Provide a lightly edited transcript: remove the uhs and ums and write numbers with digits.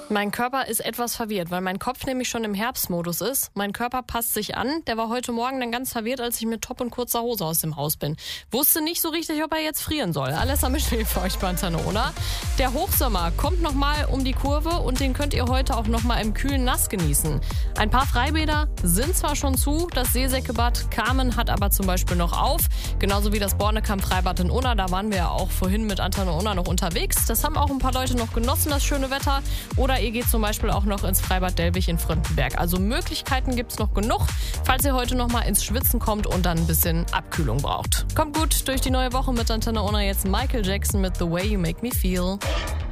Mein Körper ist etwas verwirrt, weil mein Kopf nämlich schon im Herbstmodus ist. Mein Körper passt sich an. Der war heute Morgen dann ganz verwirrt, als ich mit Top und kurzer Hose aus dem Haus bin. Wusste nicht so richtig, ob er jetzt frieren soll. Alessa mit Schnee für euch bei Antenne, oder? Der Hochsommer kommt nochmal um die Kurve und den könnt ihr heute auch nochmal im kühlen Nass genießen. Ein paar Freibäder sind zwar schon zu, das Seesäckebad Kamen hat aber zum Beispiel noch auf. Genauso wie das Bornekamp-Freibad in Unna, da waren wir ja auch vorhin mit Antenne Unna noch unterwegs. Das haben auch ein paar Leute noch genossen, das schöne Wetter. Oder ihr geht zum Beispiel auch noch ins Freibad Delwig in Fröndenberg. Also Möglichkeiten gibt's noch genug, falls ihr heute noch mal ins Schwitzen kommt und dann ein bisschen Abkühlung braucht. Kommt gut durch die neue Woche mit Antenne Unna. Jetzt Michael Jackson mit The Way You Make Me Feel.